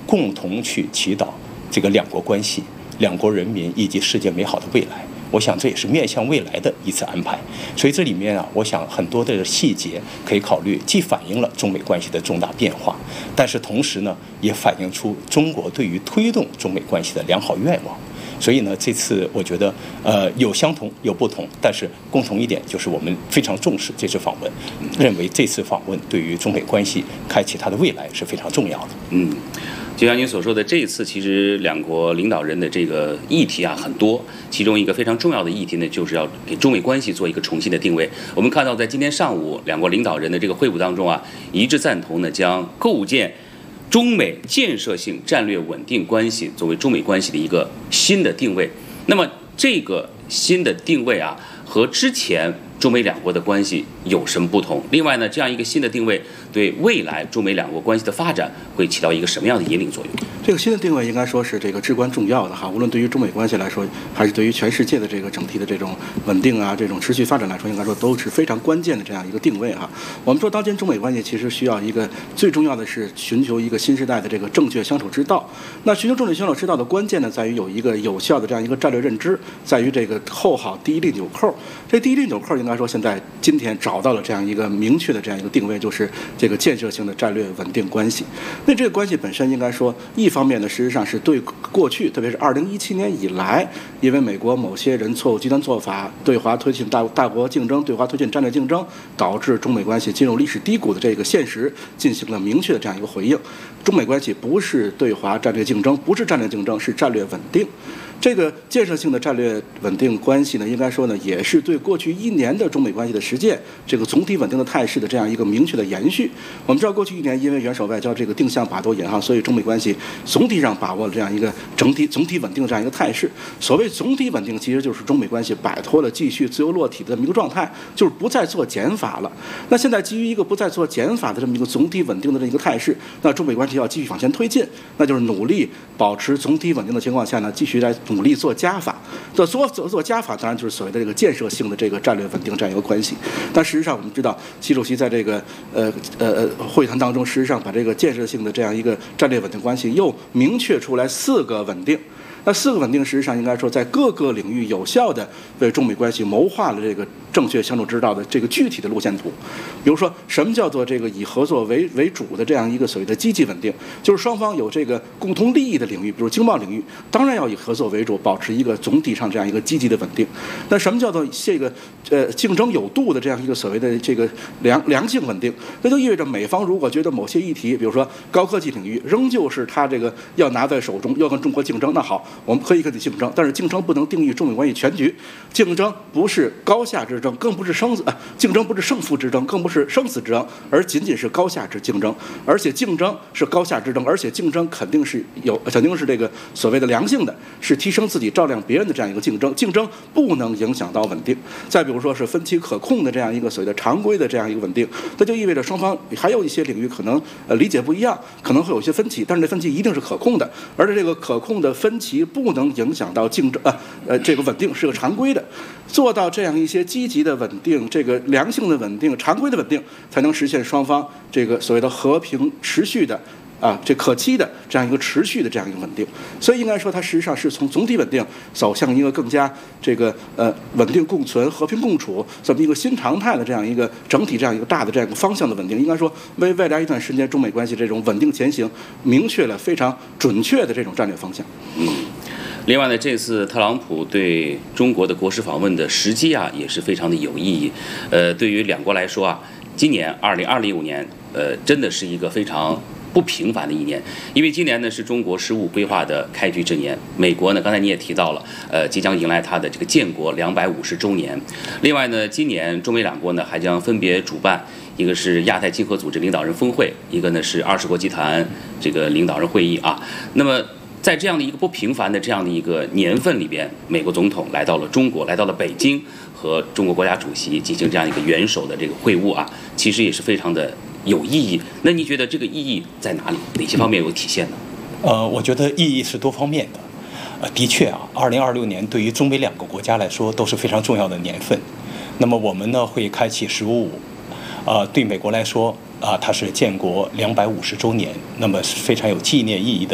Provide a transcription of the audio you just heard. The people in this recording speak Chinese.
共同去祈祷这个两国关系、两国人民以及世界美好的未来。我想这也是面向未来的一次安排，所以这里面我想很多的细节可以考虑，既反映了中美关系的重大变化，但是同时呢，也反映出中国对于推动中美关系的良好愿望。所以呢，这次我觉得有相同有不同，但是共同一点就是我们非常重视这次访问，认为这次访问对于中美关系开启它的未来是非常重要的。 就像您所说的，这一次其实两国领导人的这个议题很多，其中一个非常重要的议题呢，就是要给中美关系做一个重新的定位。我们看到在今天上午两国领导人的这个会晤当中一致赞同呢，将构建中美建设性战略稳定关系作为中美关系的一个新的定位。那么这个新的定位和之前中美两国的关系有什么不同？另外呢，这样一个新的定位对未来中美两国关系的发展会起到一个什么样的引领作用？ 这个新的定位应该说是这个至关重要的无论对于中美关系来说，还是对于全世界的这个整体的这种稳定这种持续发展来说，应该说都是非常关键的这样一个定位我们说当今中美关系其实需要一个最重要的是寻求一个新时代的这个正确相处之道。那寻求正确相处之道的关键呢，在于有一个有效的这样一个战略认知，在于这个扣好第一粒纽扣。这第一粒纽扣应该说现在今天找到了这样一个明确的这样一个定位，就是这个建设性的战略稳定关系。那这个关系本身应该说一方面呢，事实上是对过去特别是2017年以来，因为美国某些人错误极端做法，对华推进大国竞争，对华推进战略竞争，导致中美关系进入历史低谷的这个现实进行了明确的这样一个回应。中美关系不是对华战略竞争，不是战略竞争，是战略稳定。这个建设性的战略稳定关系呢，应该说呢，也是对过去1年的中美关系的实践，这个总体稳定的态势的这样一个明确的延续。我们知道，过去1年因为元首外交这个定向把舵引所以中美关系总体上把握了这样一个总体稳定的这样一个态势。所谓总体稳定，其实就是中美关系摆脱了继续自由落体的这么一个状态，就是不再做减法了。那现在基于一个不再做减法的这么一个总体稳定的这一个态势，那中美关系要继续往前推进，那就是努力保持总体稳定的情况下呢，继续来努力做加法。做加法，当然就是所谓的这个建设性的这个战略稳定这样一个关系。但事实上，我们知道，习主席在这个会谈当中，事实上把这个建设性的这样一个战略稳定关系又明确出来4个稳定。那4个稳定，实际上应该说在各个领域有效的为中美关系谋划了这个正确相处之道的这个具体的路线图。比如说，什么叫做这个以合作为主的这样一个所谓的积极稳定，就是双方有这个共同利益的领域，比如经贸领域，当然要以合作为主，保持一个总体上这样一个积极的稳定。那什么叫做这个竞争有度的这样一个所谓的这个良性稳定？那就意味着美方如果觉得某些议题，比如说高科技领域，仍旧是他这个要拿在手中，要跟中国竞争，那好，我们可以跟你竞争，但是竞争不能定义中美关系全局。竞争不是高下之争，更不是竞争不是胜负之争，更不是生死之争，而仅仅是高下之竞争。而且竞争是高下之争，而且竞争肯定是这个所谓的良性的，是提升自己照亮别人的这样一个竞争。竞争不能影响到稳定。再比如说是分歧可控的这样一个所谓的常规的这样一个稳定，那就意味着双方还有一些领域可能理解不一样，可能会有一些分歧，但是这分歧一定是可控的，而且这个可控的分歧不能影响到竞争这个稳定是个常规的。做到这样一些积极的稳定，这个良性的稳定，常规的稳定，才能实现双方这个所谓的和平持续的这可期的这样一个持续的这样一个稳定。所以应该说，它实际上是从总体稳定走向一个更加这个稳定共存、和平共处这么一个新常态的这样一个整体这样一个大的这样一个方向的稳定。应该说，为未来一段时间中美关系这种稳定前行明确了非常准确的这种战略方向。 另外呢，这次特朗普对中国的国事访问的时机也是非常的有意义。对于两国来说今年2025年真的是一个非常不平凡的一年，因为今年呢是中国“十五”规划的开局之年。美国呢，刚才你也提到了，即将迎来它的这个建国250周年。另外呢，今年中美两国呢还将分别主办，一个是亚太经合组织领导人峰会，一个呢是20国集团这个领导人会议那么在这样的一个不平凡的这样的一个年份里边，美国总统来到了中国，来到了北京，和中国国家主席进行这样一个元首的这个会晤其实也是非常的有意义。那你觉得这个意义在哪里？哪些方面有体现呢？ 我觉得意义是多方面的。的确2026年对于中美两个国家来说都是非常重要的年份。那么我们呢会开启15.5，对美国来说它是建国250周年，那么是非常有纪念意义的